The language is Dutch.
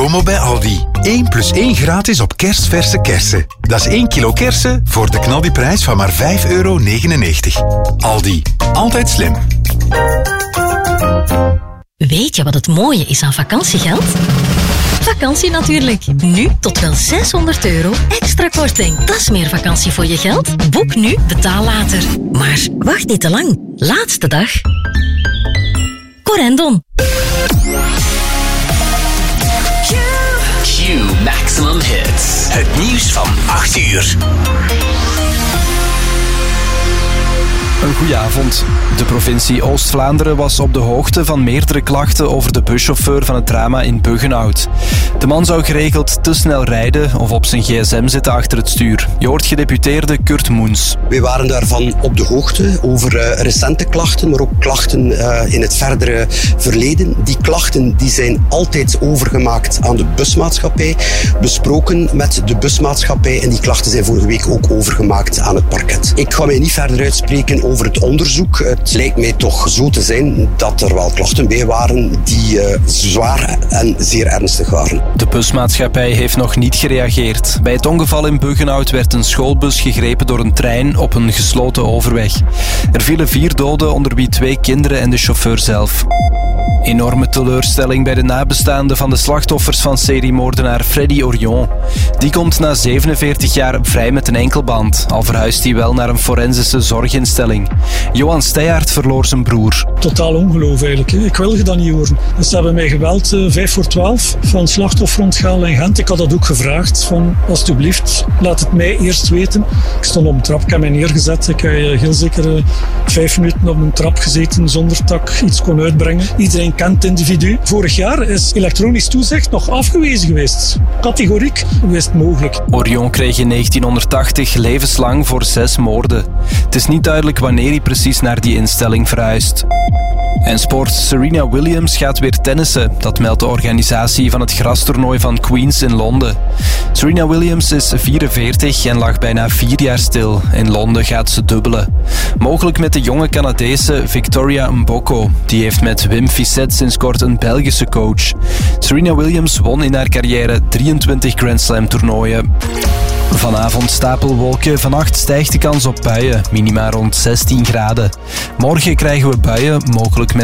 promo bij Aldi. 1 + 1 gratis op kerstverse kersen. Dat is 1 kilo kersen voor de knaldiprijs van maar €5,99. Aldi. Altijd slim. Weet je wat het mooie is aan vakantiegeld? Vakantie natuurlijk. Nu tot wel €600 extra korting. Dat is meer vakantie voor je geld. Boek nu, betaal later. Maar wacht niet te lang. Laatste dag. Corendon. Q Maximum Hits. Het nieuws van 8 uur. Een goeie avond. De provincie Oost-Vlaanderen was op de hoogte van meerdere klachten over de buschauffeur van het drama in Buggenhout. De man zou geregeld te snel rijden of op zijn gsm zitten achter het stuur. Je hoort gedeputeerde Kurt Moens. Wij waren daarvan op de hoogte over recente klachten, maar ook klachten in het verdere verleden. Die klachten die zijn altijd overgemaakt aan de busmaatschappij, besproken met de busmaatschappij en die klachten zijn vorige week ook overgemaakt aan het parket. Ik ga mij niet verder uitspreken over het onderzoek. Het lijkt mij toch zo te zijn dat er wel klachten bij waren die zwaar en zeer ernstig waren. De busmaatschappij heeft nog niet gereageerd. Bij het ongeval in Buggenhout werd een schoolbus gegrepen door een trein op een gesloten overweg. Er vielen 4 doden, onder wie 2 kinderen en de chauffeur zelf. Enorme teleurstelling bij de nabestaanden van de slachtoffers van seriemoordenaar Freddy Orion. Die komt na 47 jaar vrij met een enkelband. Al verhuist hij wel naar een forensische zorginstelling. Johan Steyaert verloor zijn broer. Totaal ongeloof eigenlijk. Ik wilde dat niet horen. Dus ze hebben mij gebeld 11:55 van slachtoffer onthaal in Gent. Ik had dat ook gevraagd. Van, alsjeblieft, laat het mij eerst weten. Ik stond op een trap, ik heb mij neergezet. Ik heb heel zeker 5 minuten op een trap gezeten zonder dat ik iets kon uitbrengen. Iedereen kent het individu. Vorig jaar is elektronisch toezicht nog afgewezen geweest. Categoriek. Hoe is het mogelijk? Orion kreeg in 1980 levenslang voor 6 moorden. Het is niet duidelijk wanneer hij precies naar die instelling verhuist. En sport. Serena Williams gaat weer tennissen. Dat meldt de organisatie van het grastoernooi van Queens in Londen. Serena Williams is 44 en lag bijna 4 jaar stil. In Londen gaat ze dubbelen. Mogelijk met de jonge Canadese Victoria Mboko. Die heeft met Wim Fissette sinds kort een Belgische coach. Serena Williams won in haar carrière 23 Grand Slam toernooien. Vanavond stapelwolken, vannacht stijgt de kans op buien. Minima rond 16 graden. Morgen krijgen we buien, mogelijk met